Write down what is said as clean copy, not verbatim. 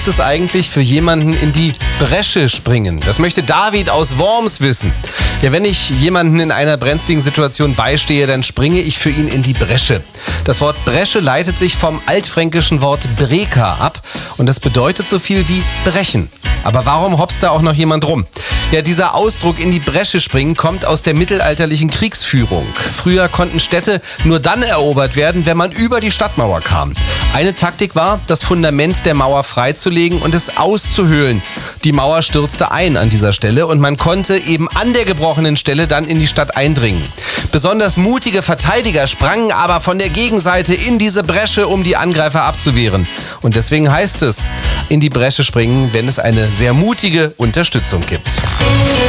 heißt es eigentlich für jemanden in die Bresche springen? Das möchte David aus Worms wissen. Ja, wenn ich jemanden in einer brenzligen Situation beistehe, dann springe ich für ihn in die Bresche. Das Wort Bresche leitet sich vom altfränkischen Wort Breka ab und das bedeutet so viel wie brechen. Aber warum hopst da auch noch jemand rum? Ja, dieser Ausdruck in die Bresche springen kommt aus der mittelalterlichen Kriegsführung. Früher konnten Städte nur dann erobert werden, wenn man über die Stadtmauer kam. Eine Taktik war, das Fundament der Mauer freizulegen und es auszuhöhlen. Die Mauer stürzte ein an dieser Stelle und man konnte eben an der gebrochenen Stelle dann in die Stadt eindringen. Besonders mutige Verteidiger sprangen aber von der Gegenseite in diese Bresche, um die Angreifer abzuwehren. Und deswegen heißt es, in die Bresche springen, wenn es eine sehr mutige Unterstützung gibt.